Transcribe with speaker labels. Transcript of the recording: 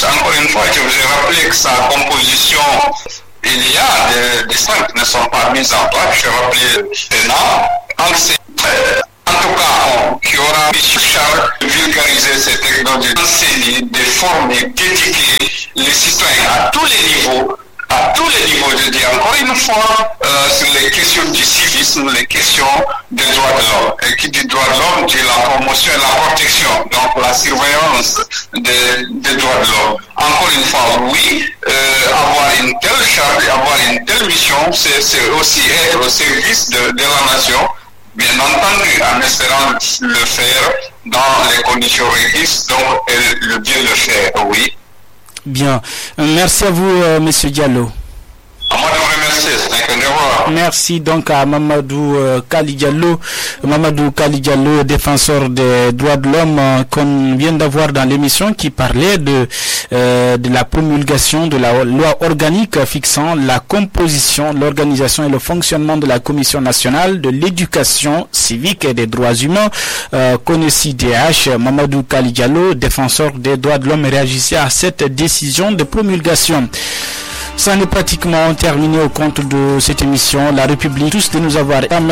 Speaker 1: encore une fois, je vous ai rappelé que sa composition, il y a des cinq qui ne sont pas mises en place. Je rappelé le Sénat. En tout cas, qui aura cherché de vulgariser ces technologies, d'enseigner, de former, d'éduquer les citoyens à tous les niveaux, je dis encore une fois, sur les questions du civisme, les questions des droits de l'homme. Et qui dit droits de l'homme dit la promotion et la protection, donc la surveillance des droits de l'homme. Encore une fois, oui, avoir une telle charte, avoir une telle mission, c'est aussi être au service de la nation, bien entendu, en espérant le faire dans les conditions requises, donc le bien le faire, oui.
Speaker 2: Bien. Merci à vous, Monsieur Diallo.
Speaker 1: Moi, je vous remercie. C'est un devoir.
Speaker 2: Merci donc à Mamadou Kali Diallo, défenseur des droits de l'homme qu'on vient d'avoir dans l'émission, qui parlait de la promulgation de la loi organique fixant la composition, l'organisation et le fonctionnement de la Commission nationale de l'éducation civique et des droits humains, CONECIDH. Mamadou Kali Diallo, défenseur des droits de l'homme, réagissait à cette décision de promulgation. Ça n'est pratiquement terminé au compte de cette émission. La République, tous de nous avoir